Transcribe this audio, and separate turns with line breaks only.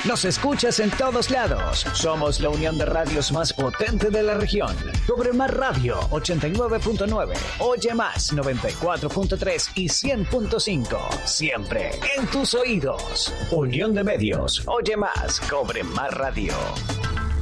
Nos escuchas en todos lados. Somos la unión de radios más potente de la región. Cobre Más Radio 89.9, Oye Más 94.3 y 100.5. Siempre en tus oídos. Unión de medios. Oye Más, Cobre Más Radio.